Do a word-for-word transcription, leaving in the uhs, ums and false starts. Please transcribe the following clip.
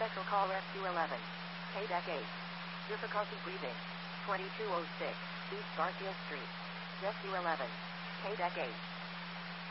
Special call Rescue eleven. K-Deck eight. Difficulty breathing. twenty-two oh six East Garfield Street. Rescue eleven. K-Deck eight.